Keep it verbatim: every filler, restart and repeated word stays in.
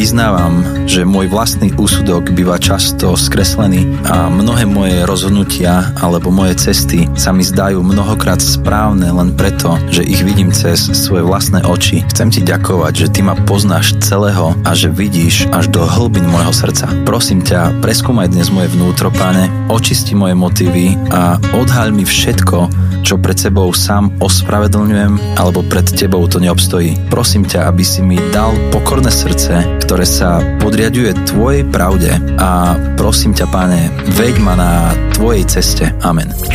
vyznávam, že môj vlastný úsudok býva často skreslený a mnohé moje rozhodnutia alebo moje cesty sa mi zdajú mnohokrát správne len preto, že ich vidím cez svoje vlastné oči. Chcem ti ďakovať, že ty ma poznáš celého a že vidíš až do hlbín môjho srdca. Prosím ťa, preskúmaj dnes moje vnútro, Pane, očisti moje motívy a odhaľ mi všetko, čo pred sebou sám ospravedlňujem alebo pred tebou to neobstojí. Prosím ťa, aby si mi dal pokorné srdce, ktoré sa podriaďuje tvojej pravde a prosím ťa, Pane, veď ma na tvojej ceste. Amen.